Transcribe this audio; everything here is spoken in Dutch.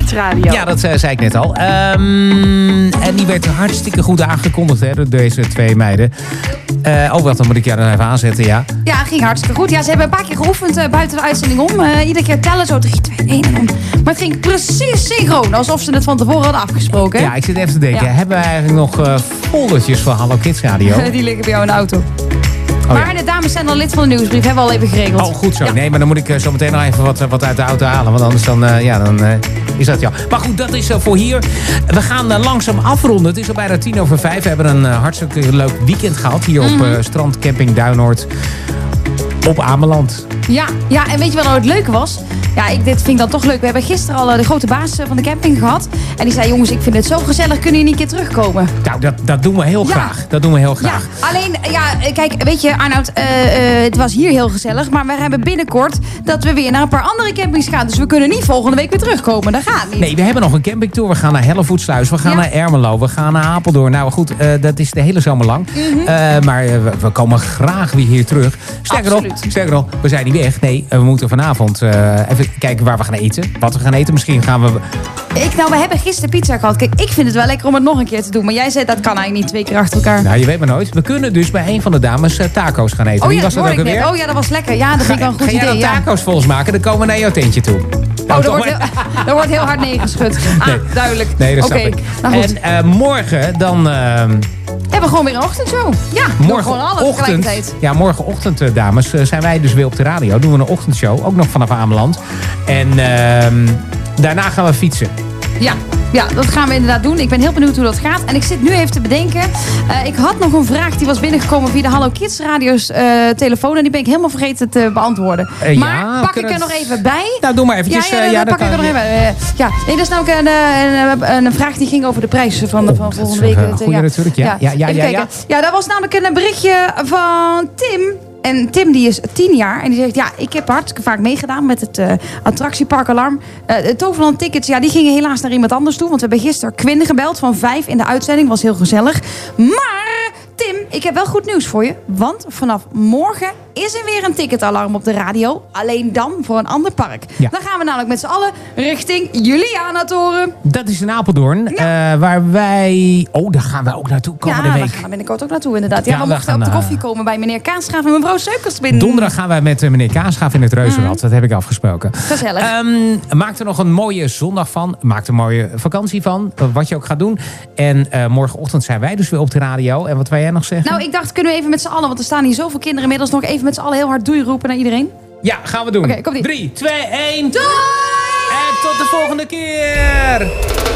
Kidsradio. Ja, dat zei ik net al. En die werd hartstikke goed aangekondigd hè, door deze twee meiden. Wacht, dan moet ik jou dan even aanzetten, ja. Ja, ging hartstikke goed. Ja, ze hebben een paar keer geoefend buiten de uitzending om. Iedere keer tellen, zo 3, 2, 1 en dan. Maar het ging precies synchroon, alsof ze het van tevoren hadden afgesproken. Ja, ik zit even te denken. Ja. Hebben we eigenlijk nog foldertjes van Hallo Kids Radio? Die liggen bij jou in de auto. Oh, maar de dames zijn al lid van de nieuwsbrief. Hebben we al even geregeld. Oh, goed zo. Ja. Nee, maar dan moet ik zo meteen nog even wat uit de auto halen. Want anders dan is dat ja. Maar goed, dat is voor hier. We gaan langzaam afronden. Het is al bijna 5:10. We hebben een hartstikke leuk weekend gehad. Hier op strandcamping Duinoord. Op Ameland. Ja, en weet je wat nou het leuke was? Ja, dit vind ik dan toch leuk. We hebben gisteren al de grote baas van de camping gehad. En die zei, jongens, ik vind het zo gezellig. Kunnen jullie een keer terugkomen? Nou, dat doen we heel graag. Dat doen we heel graag. Ja, alleen, kijk, weet je, Arnoud, het was hier heel gezellig. Maar we hebben binnenkort dat we weer naar een paar andere campings gaan. Dus we kunnen niet volgende week weer terugkomen. Dat gaat niet. Nee, we hebben nog een campingtour. We gaan naar Hellevoetsluis. We gaan naar Ermelo. We gaan naar Apeldoorn. Nou goed, dat is de hele zomer lang. Maar we komen graag weer hier terug. Sterker nog, we zijn niet weg. Nee, we moeten vanavond even kijken waar we gaan eten. Wat we gaan eten. Misschien gaan we... We hebben gisteren pizza gehad. Kijk, ik vind het wel lekker om het nog een keer te doen. Maar jij zei dat kan eigenlijk niet 2 keer achter elkaar. Nou, je weet maar nooit. We kunnen dus bij een van de dames taco's gaan eten. Wie was dat ook alweer? Oh ja, dat was lekker. Ja, dat vind ik wel een goed idee. Ga jij dan taco's volgens maken? Dan komen we naar jouw tentje toe. Er wordt heel hard nee geschud. Nee. Duidelijk. Nee, dat snap ik. Nou goed. En morgen dan... hebben we gewoon weer een ochtendshow. Ja, morgenochtend. Ja, morgenochtend, dames, zijn wij dus weer op de radio. Doen we een ochtendshow, ook nog vanaf Ameland. En daarna gaan we fietsen. Ja, dat gaan we inderdaad doen. Ik ben heel benieuwd hoe dat gaat. En ik zit nu even te bedenken. Ik had nog een vraag die was binnengekomen via de Hallo Kids Radio's telefoon. En die ben ik helemaal vergeten te beantwoorden. Maar pak ik er nog even bij. Nou, doe maar eventjes. Ja, pak ik er nog even bij. Nee, dat is namelijk een vraag die ging over de prijs van volgende week. Goeie natuurlijk, ja. Ja, dat was namelijk een berichtje van Tim. En Tim die is 10 jaar en die zegt... ja, ik heb hartstikke vaak meegedaan met het attractiepark Alarm. De Toverland tickets, ja, die gingen helaas naar iemand anders toe. Want we hebben gisteren Quinn gebeld van 5 in de uitzending. Was heel gezellig. Maar Tim, ik heb wel goed nieuws voor je. Want vanaf morgen is er weer een ticketalarm op de radio. Alleen dan voor een ander park. Ja. Dan gaan we namelijk met z'n allen richting Julianatoren. Dat is in Apeldoorn. Ja. Waar wij... Oh, daar gaan we ook naartoe komende week. Ja, daar gaan we binnenkort ook naartoe inderdaad. Ja, we mochten op de koffie komen bij meneer Kaasgraaf en mevrouw Seukersbinnen. Donderdag gaan wij met meneer Kaasgraaf in het Reuzenrad. Dat heb ik afgesproken. Gezellig. Maak er nog een mooie zondag van. Maak er een mooie vakantie van. Wat je ook gaat doen. En morgenochtend zijn wij dus weer op de radio. En wat wil jij nog zeggen? Nou, ik dacht, kunnen we even met z'n allen... want er staan hier zoveel kinderen inmiddels... nog even met z'n allen heel hard doei roepen naar iedereen? Ja, gaan we doen. Oké, komt-ie. 3, 2, 1. Doei! En tot de volgende keer!